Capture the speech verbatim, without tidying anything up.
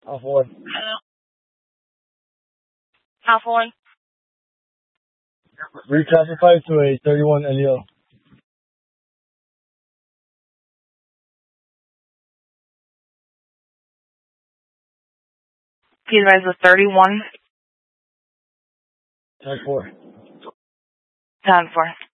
Half one. Hello. Half one. Reclassified to a thirty-one N E O. Please rise with thirty-one. Tag four. Time for.